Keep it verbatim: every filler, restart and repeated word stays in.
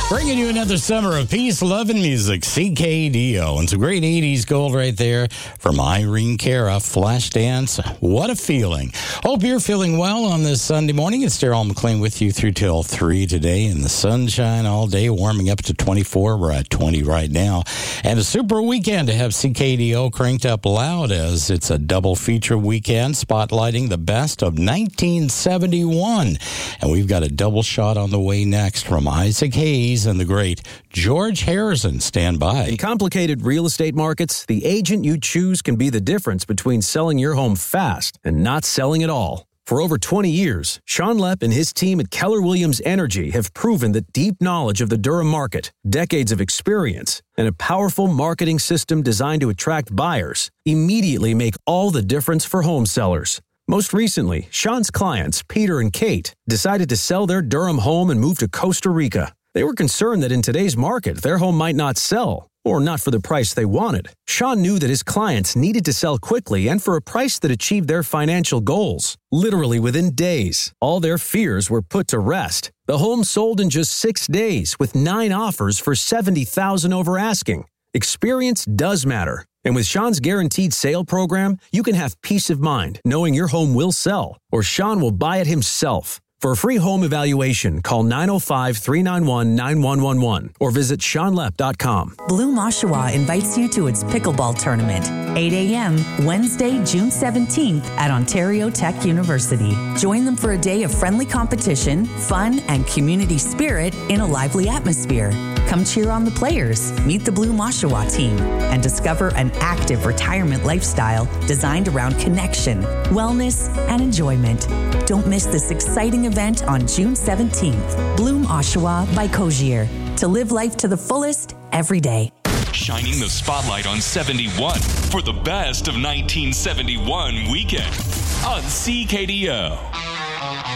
Bringing you another summer of peace, love, and music. C K D O. And some great eighties gold right there from Irene Cara. Flashdance. What a feeling. Hope you're feeling well on this Sunday morning. It's Daryl McLean with you through till three today. In the sunshine all day, warming up to twenty-four. We're at twenty right now. And a super weekend to have C K D O cranked up loud as it's a double feature weekend spotlighting the best of nineteen seventy-one. And we've got a double shot on the way next from Isaac Hayes and the great George Harrison. Stand by. In complicated real estate markets, the agent you choose can be the difference between selling your home fast and not selling at all. For over twenty years, Sean Lepp and his team at Keller Williams Energy have proven that deep knowledge of the Durham market, decades of experience, and a powerful marketing system designed to attract buyers immediately make all the difference for home sellers. Most recently, Sean's clients, Peter and Kate, decided to sell their Durham home and move to Costa Rica. They were concerned that in today's market, their home might not sell, or not for the price they wanted. Sean knew that his clients needed to sell quickly and for a price that achieved their financial goals. Literally within days, all their fears were put to rest. The home sold in just six days with nine offers for seventy thousand dollars over asking. Experience does matter. And with Sean's Guaranteed Sale program, you can have peace of mind knowing your home will sell, or Sean will buy it himself. For a free home evaluation, call nine oh five, three nine one, nine one one one or visit sean lepp dot com. Bloom Oshawa invites you to its pickleball tournament, eight a.m. Wednesday, June seventeenth at Ontario Tech University. Join them for a day of friendly competition, fun, and community spirit in a lively atmosphere. Come cheer on the players, meet the Bloom Oshawa team, and discover an active retirement lifestyle designed around connection, wellness, and enjoyment. Don't miss this exciting event on June seventeenth. Bloom Oshawa by Cogier. To live life to the fullest every day. Shining the spotlight on seventy-one for the best of nineteen seventy-one weekend on C K D O.